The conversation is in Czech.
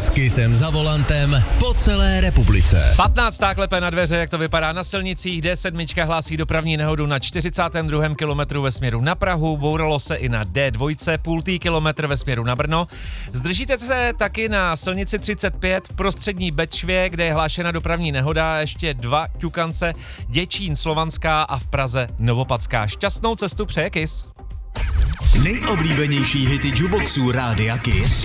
S Kissem za volantem po celé republice. 15. klepe na dveře, jak to vypadá na silnicích. D7 hlásí dopravní nehodu na 42. kilometru ve směru na Prahu, bouralo se i na D2, půltý kilometr ve směru na Brno. Zdržíte se taky na silnici 35 prostřední Bečvě, kde je hlášena dopravní nehoda, ještě 2 ťukance, Děčín, Slovanská a v Praze Novopadská. Šťastnou cestu přeje Kiss. Nejoblíbenější hity jukeboxů Rádia Kiss.